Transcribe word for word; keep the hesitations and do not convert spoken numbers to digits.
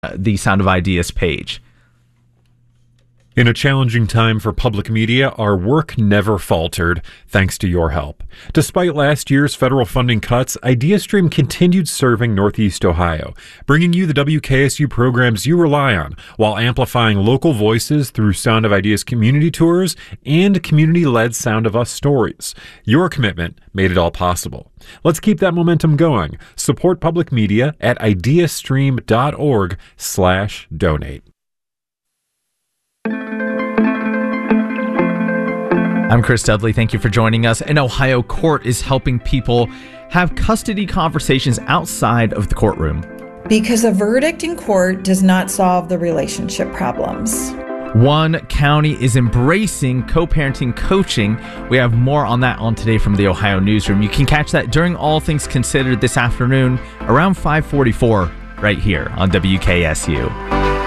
the Sound of Ideas page. In a challenging time for public media, our work never faltered, thanks to your help. Despite last year's federal funding cuts, IdeaStream continued serving Northeast Ohio, bringing you the W K S U programs you rely on, while amplifying local voices through Sound of Ideas community tours and community-led Sound of Us stories. Your commitment made it all possible. Let's keep that momentum going. Support public media at ideastream.org slash donate. I'm Chris Dudley. Thank you for joining us. An Ohio court is helping people have custody conversations outside of the courtroom. Because a verdict in court does not solve the relationship problems. One county is embracing co-parenting coaching. We have more on that on Today from the Ohio Newsroom. You can catch that during All Things Considered this afternoon around five forty-four right here on W K S U.